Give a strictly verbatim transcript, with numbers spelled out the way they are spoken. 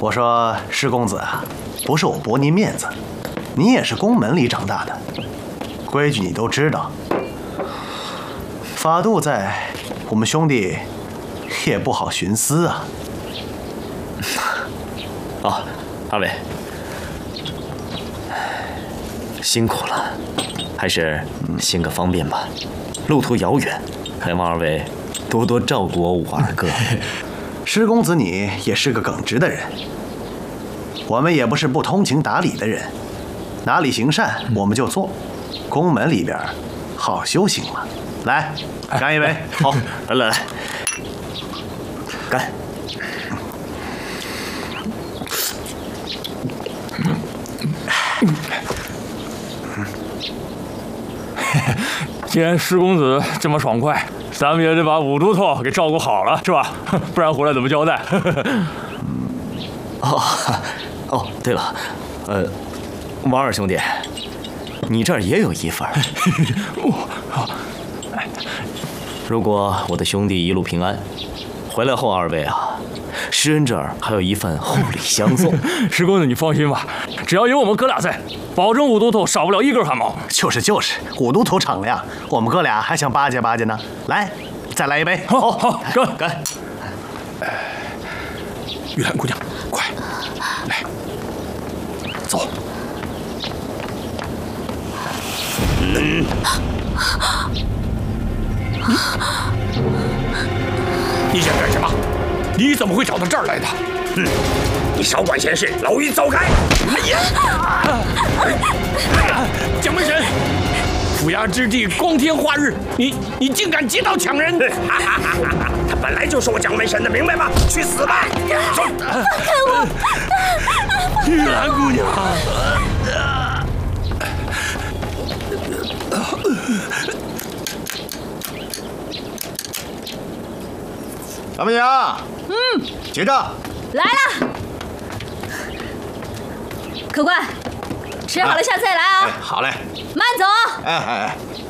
我说施公子啊，不是我驳您面子，你也是宫门里长大的，规矩你都知道。法度在，我们兄弟也不好徇私啊。 哦，二位辛苦了，还是行个方便吧。路途遥远，还望二位多多照顾我五阿哥。 施公子你也是个耿直的人，我们也不是不通情达理的人，哪里行善我们就做，宫门里边好修行嘛。来，干一杯！ 好，来来来，干！ 既然施公子这么爽快，咱们也得把五都头给照顾好了，是吧？不然回来怎么交代？ 哦哦，对了，呃，王二兄弟，你这儿也有一份。如果我的兄弟一路平安，回来后二位啊，施恩这儿还有一份厚礼相送。 施公子，你放心吧，只要有我们哥俩在，保证五都头少不了一根汗毛。 就是就是，五都头敞亮，我们哥俩还想巴结巴结呢。来，再来一杯。 好，好，干干！ 玉兰姑娘，快来，走。 嗯。 你想干什么？你怎么会找到这儿来的？嗯，你少管闲事，老于走开！哎呀！蒋门神，府衙之地，光天化日，你你竟敢劫道抢人！他本来就是我蒋门神的，明白吗？去死吧！走！ 开我！ 玉兰姑娘。 老板娘， 嗯， 结账。 来了，客官，吃好了下次再来啊。 哎，好嘞。 慢走。 哎哎哎。